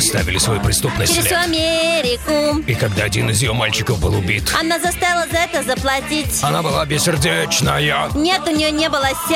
оставили свой преступный Через всю след. Америку. И когда один из ее мальчиков был убит, Она заставила за это заплатить. она была бессердечная. Нет, у нее не было